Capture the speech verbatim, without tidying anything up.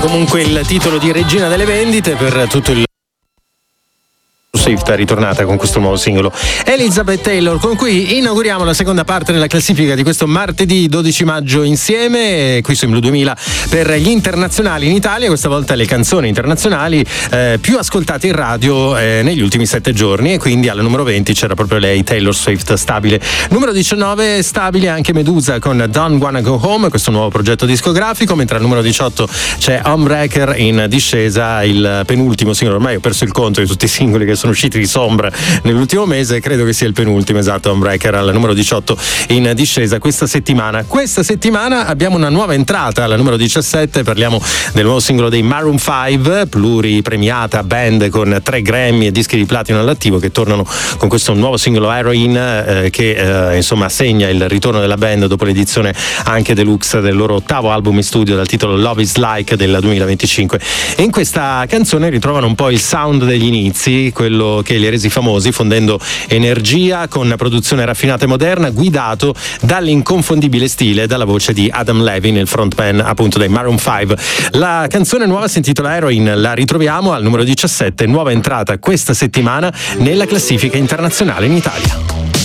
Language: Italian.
comunque il titolo di regina delle vendite per tutto il Swift è ritornata con questo nuovo singolo Elizabeth Taylor, con cui inauguriamo la seconda parte della classifica di questo martedì dodici maggio insieme qui su Blu duemila per gli internazionali in Italia. Questa volta le canzoni internazionali eh, più ascoltate in radio eh, negli ultimi sette giorni, e quindi alla numero venti c'era proprio lei, Taylor Swift, stabile. Numero diciannove stabile anche Medusa con Don't Wanna Go Home, questo nuovo progetto discografico, mentre al numero diciotto c'è Homewrecker in discesa, il penultimo singolo. Ormai ho perso il conto di tutti i singoli che sono usciti di Sombra nell'ultimo mese, credo che sia il penultimo, esatto. Homewrecker al numero diciotto in discesa questa settimana. Questa settimana abbiamo una nuova entrata alla numero diciassette, parliamo del nuovo singolo dei Maroon cinque, pluripremiata band con tre Grammy e dischi di platino all'attivo, che tornano con questo nuovo singolo Heroin eh, che eh, insomma segna il ritorno della band dopo l'edizione anche deluxe del loro ottavo album in studio dal titolo Love Is Like del duemilaventicinque. E in questa canzone ritrovano un po' il sound degli inizi, quello che li ha resi famosi, fondendo energia con produzione raffinata e moderna, guidato dall'inconfondibile stile e dalla voce di Adam Levine, il frontman appunto dei Maroon cinque. La canzone nuova si intitola Heroin, la ritroviamo al numero diciassette, nuova entrata questa settimana nella classifica internazionale in Italia.